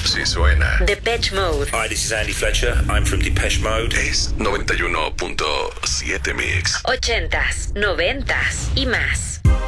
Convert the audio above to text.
Si suena. Depeche Mode. Hi, this is Andy Fletcher. I'm from Depeche Mode. Es 91.7 Mix. 80s, 90s y más.